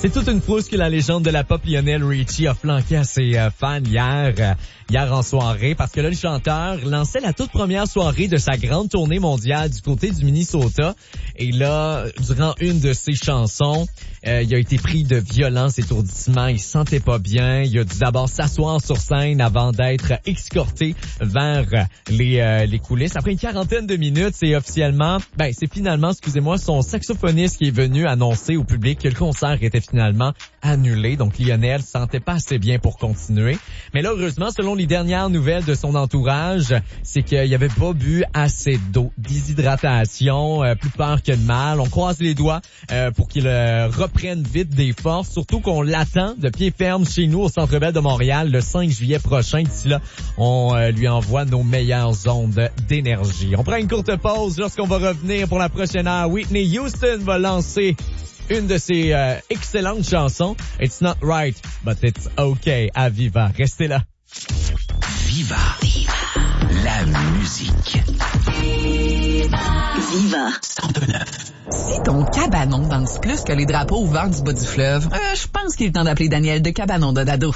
C'est toute une frousse que la légende de la pop Lionel Richie a flanqué à ses fans hier en soirée, parce que là, le chanteur lançait la toute première soirée de sa grande tournée mondiale du côté du Minnesota. Et là, durant une de ses chansons, il a été pris de violents étourdissements. Il se sentait pas bien. Il a dû d'abord s'asseoir sur scène avant d'être escorté vers les coulisses. Après une quarantaine de minutes, c'est finalement, son saxophoniste qui est venu annoncer au public que le concert était finalement annulé. Donc Lionel se sentait pas assez bien pour continuer. Mais là, heureusement, selon les dernières nouvelles de son entourage, c'est qu'il avait pas bu assez d'eau. Déshydratation, plus peur que de mal. On croise les doigts pour qu'il reprenne vite des forces. Surtout qu'on l'attend de pied ferme chez nous au Centre-Bell de Montréal le 5 juillet prochain. D'ici là, on lui envoie nos meilleures ondes d'énergie. On prend une courte pause. Lorsqu'on va revenir pour la prochaine heure, Whitney Houston va lancer une de ses excellentes chansons, It's Not Right, But It's Okay, à Viva. Restez là. Viva. La musique. Viva 102.9. Si ton cabanon danse plus que les drapeaux au vent du bas du fleuve, je pense qu'il est temps d'appeler Daniel de Cabanon de Dado.